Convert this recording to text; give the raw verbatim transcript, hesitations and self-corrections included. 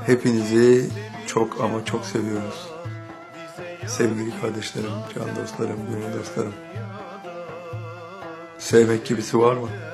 Hepinizi çok ama çok seviyoruz. Sevgili kardeşlerim, can dostlarım, gönül dostlarım. Sevmek gibisi var mı?